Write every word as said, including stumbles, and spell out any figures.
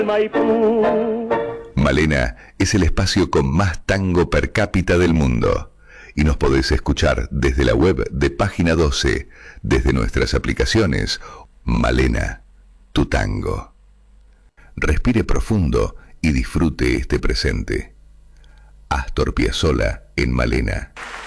Maipú. Malena es el espacio con más tango per cápita del mundo. Y nos podés escuchar desde la web de Página doce, desde nuestras aplicaciones. Malena, tu tango. Respire profundo y disfrute este presente. Astor Piazzolla en Malena.